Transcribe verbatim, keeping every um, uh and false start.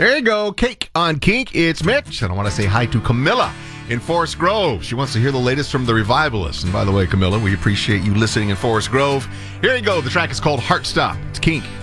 There you go. Cake on Kink. It's Mitch. And I want to say hi to Camilla in Forest Grove. She wants to hear the latest from the Revivalists. And by the way, Camilla, we appreciate you listening in Forest Grove. Here you go. The track is called Heart Stop. It's Kink.